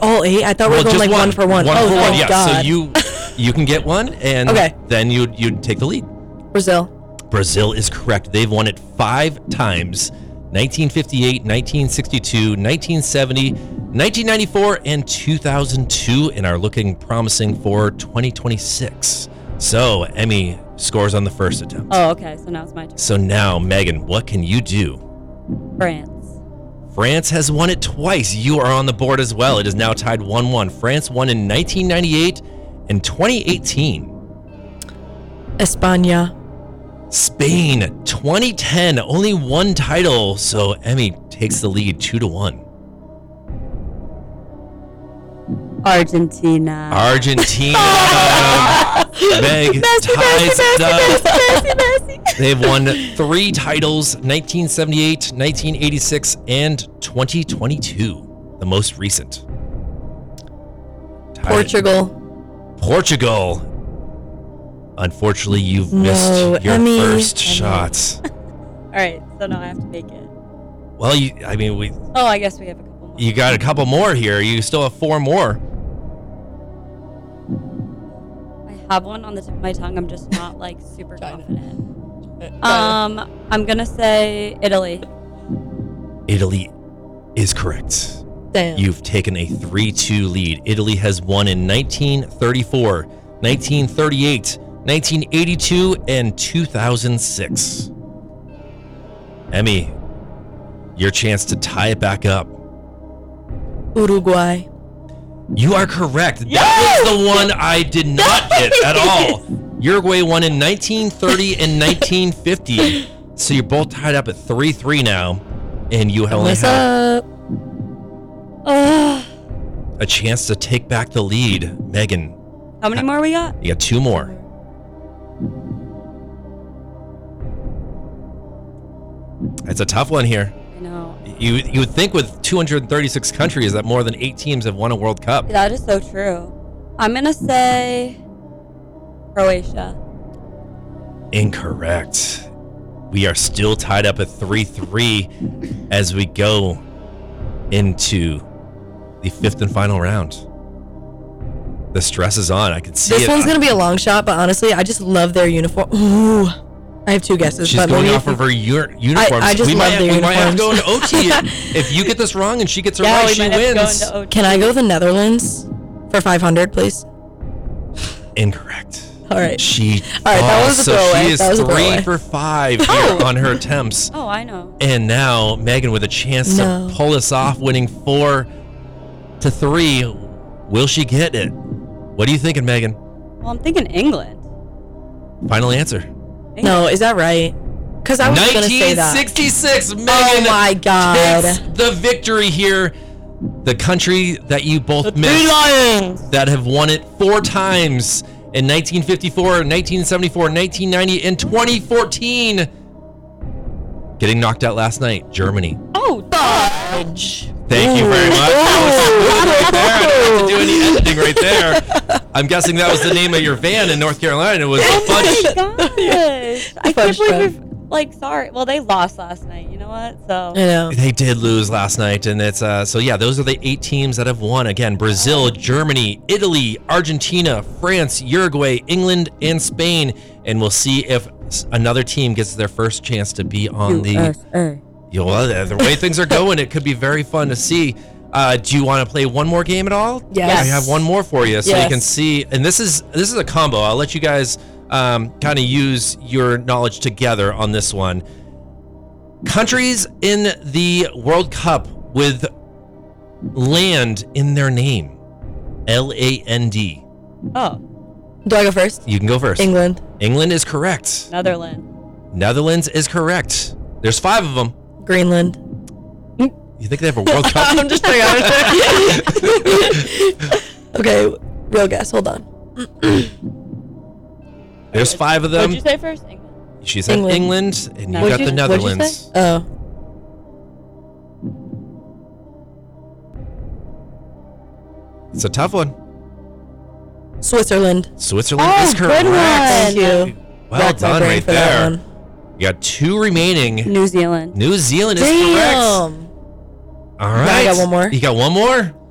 all 8? I thought we were going like one for one. One oh, for thank one. Yeah. God. So you can get one, and then you'd take the lead. Brazil. Brazil is correct. They've won it 5 times: 1958, 1962, 1970, 1994, and 2002, and are looking promising for 2026. So Emmy scores on the first attempt. Oh, okay. So now it's my turn. So now, Megan, what can you do? France. France has won it twice. You are on the board as well. It is now tied 1-1. France won in 1998 and 2018. España. Spain, 2010, only 1 title. So Emmy takes the lead 2-1. Argentina. Meg ties it up. They've won 3 titles, 1978, 1986, and 2022, the most recent. Portugal. Unfortunately, you've missed your first shot. All right, so now I have to make it. Well, I guess we have a couple more. You got a couple more here. You still have 4 more. I have one on the tip of my tongue. I'm just not like super confident. I'm gonna say Italy. Italy is correct. Damn. You've taken a 3-2 lead. Italy has won in 1934, 1938, 1982, and 2006. Emmy, your chance to tie it back up. Uruguay. You are correct. That was the one I did not get at all. Uruguay won in 1930 and 1950. So you're both tied up at 3-3 now. And you only have a chance to take back the lead. Megan. How many more we got? You got 2 more. It's a tough one here. I know. You would think with 236 countries that more than 8 teams have won a World Cup. That is so true. I'm going to say Croatia. Incorrect. We are still tied up at 3-3 as we go into the 5th and final round. The stress is on. I can see this it. This one's going to be a long shot, but honestly, I just love their uniform. Ooh. I have 2 guesses. She's going off of her uniforms. I just love their uniforms. We might have to go into OT. If you get this wrong and she gets it right, she wins. Can I go the Netherlands for 500, please? Incorrect. All right. That was a throwaway. She is 3 for 5 here on her attempts. Oh, I know. And now Megan with a chance to pull this off, winning 4-3. Will she get it? What are you thinking, Megan? Well, I'm thinking England. Final answer. No, is that right? Because I was going to say that. 1966, Megan. Oh my God. Takes the victory here. The country that you both missed that have won it 4 times in 1954, 1974, 1990, and 2014. Getting knocked out last night, Germany. Oh, fudge. Thank you very much. That was smooth right there. I didn't have to do any editing right there. I'm guessing that was the name of your van in North Carolina. It was Oh Fudge. my gosh. I can't believe we're sorry. Well, they lost last night. You know what? So I know. They did lose last night, and it's those are the 8 teams that have won. Again, Brazil, Germany, Italy, Argentina, France, Uruguay, England, and Spain. And we'll see if another team gets their first chance to be on the way things are going. It could be very fun to see. Do you want to play one more game at all? Yes. I have one more for you, so you can see. And this is a combo. I'll let you guys kind of use your knowledge together on this one. Countries in the World Cup with land in their name. Land. Oh. Do I go first? You can go first. England. England is correct. Netherlands is correct. There's 5 of them. Greenland. You think they have a World Cup? I'm just kidding. Okay, real guess. Hold on. There's 5 of them. What did you say first? England. She said England, and you got the Netherlands. Oh. It's a tough one. Switzerland. Switzerland is correct. Good one. Thank you. Well done right there. You got 2 remaining. New Zealand. New Zealand is correct. All right. I got one more. You got one more?